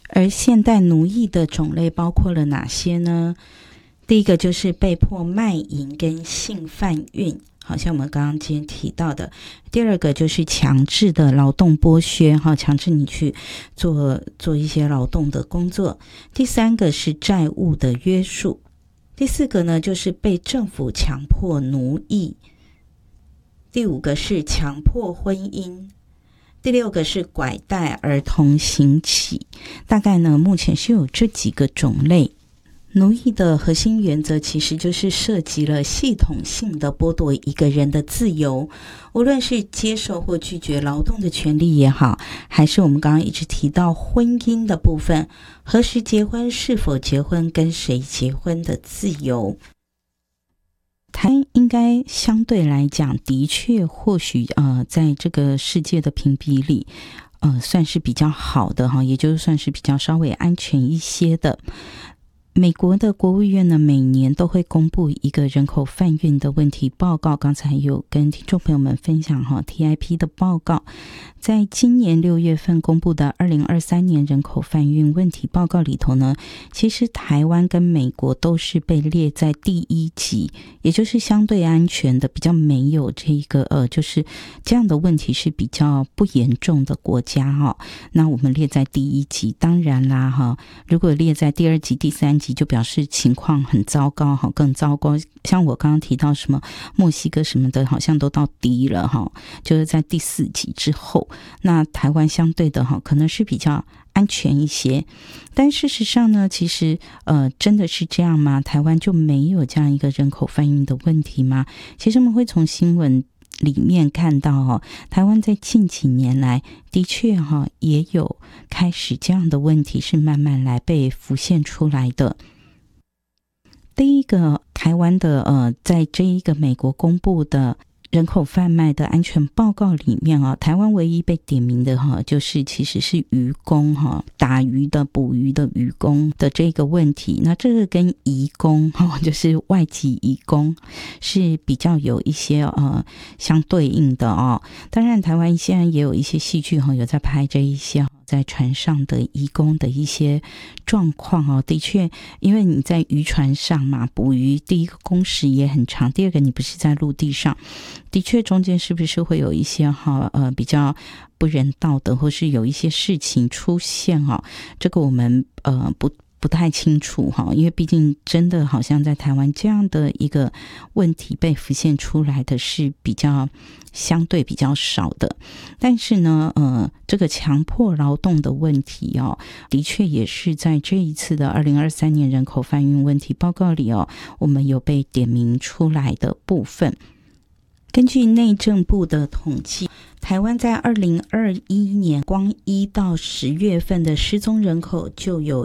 而现代奴役的种类包括了哪些呢？第一个就是被迫卖淫跟性贩运，好像我们刚刚今天提到的。第二个就是强制的劳动剥削，强制你去做一些劳动的工作。第三个是债务的约束。第四个呢，就是被政府强迫奴役。第五个是强迫婚姻。第六个是拐带儿童行乞。大概呢，目前是有这几个种类。奴役的核心原则其实就是涉及了系统性的剥夺一个人的自由，无论是接受或拒绝劳动的权利也好，还是我们刚刚一直提到婚姻的部分，何时结婚、是否结婚、跟谁结婚的自由。台湾应该相对来讲的确或许在这个世界的评比里算是比较好的也就是算是比较稍微安全一些的。美国的国务院呢，每年都会公布一个人口贩运的问题报告，刚才有跟听众朋友们分享TIP 的报告。在今年6月份公布的2023年人口贩运问题报告里头呢，其实台湾跟美国都是被列在第1级，也就是相对安全的，比较没有这一个就是这样的问题是比较不严重的国家那我们列在第1级，当然啦如果列在第2级、第3级就表示情况很糟糕更糟糕。像我刚刚提到什么墨西哥什么的，好像都到D了就是在第4级之后。那台湾相对的可能是比较安全一些，但事实上呢，其实真的是这样吗？台湾就没有这样一个人口贩运的问题吗？其实我们会从新闻里面看到台湾在近几年来的确也有开始这样的问题是慢慢来被浮现出来的。第一个，台湾的在这一个美国公布的人口贩卖的安全报告里面台湾唯一被点名的就是其实是渔工打鱼的、捕鱼的渔工的这个问题。那这个跟移工就是外籍移工是比较有一些相对应的当然台湾现在也有一些戏剧有在拍这一些在船上的移工的一些状况的确，因为你在渔船上嘛，捕鱼第一个工时也很长，第二个你不是在陆地上，的确中间是不是会有一些比较不人道的，或是有一些事情出现这个我们不太清楚因为毕竟真的好像在台湾这样的一个问题被浮现出来的是比较相对比较少的。但是呢这个强迫劳动的问题的确也是在这一次的2023年人口贩运问题报告里我们有被点名出来的部分。根据内政部的统计，台湾在2021年光1到10月份的失踪人口就有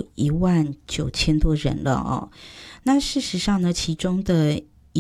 19000多人了那事实上呢，其中的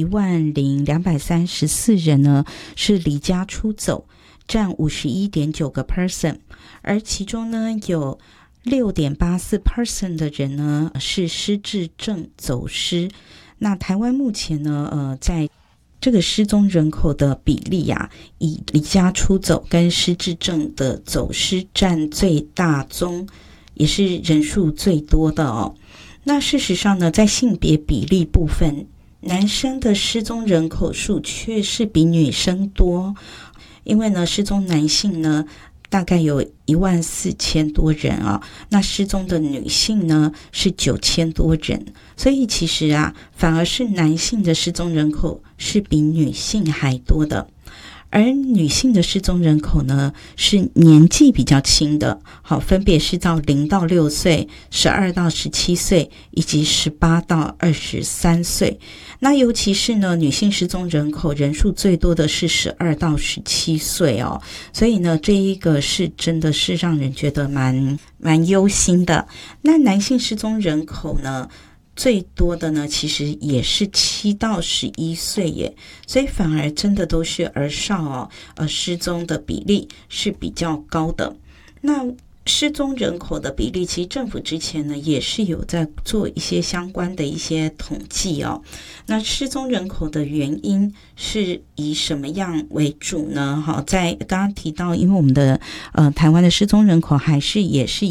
10234人呢是离家出走，占 51.9%， 而其中呢有 6.84% 的人呢是失智症走失。那台湾目前呢在这个失踪人口的比例以离家出走跟失智症的走失占最大宗，也是人数最多的那事实上呢，在性别比例部分，男生的失踪人口数却是比女生多，因为呢失踪男性呢大概有14000多人那失踪的女性呢是9000多人，所以其实反而是男性的失踪人口是比女性还多的。而女性的失踪人口呢是年纪比较轻的，分别是到0到6岁、12到17岁以及18到23岁。那尤其是呢女性失踪人口人数最多的是12到17岁所以呢这一个是真的是让人觉得蛮忧心的。那男性失踪人口呢最多的呢其实也是7到11岁耶，所以反而真的都是儿少失踪的比例是比较高的。那失踪人口的比例，其实政府之前呢也是有在做一些相关的一些统计那失踪人口的原因是以什么样为主呢在刚刚提到，因为我们的台湾的失踪人口也是